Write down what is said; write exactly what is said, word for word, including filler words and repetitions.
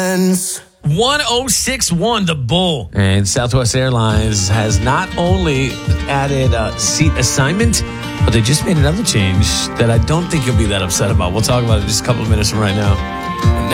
friends. one oh six one, the Bull. And Southwest Airlines has not only added a seat assignment, but they just made another change that I don't think you'll be that upset about. We'll talk about it in just a couple of minutes from right now.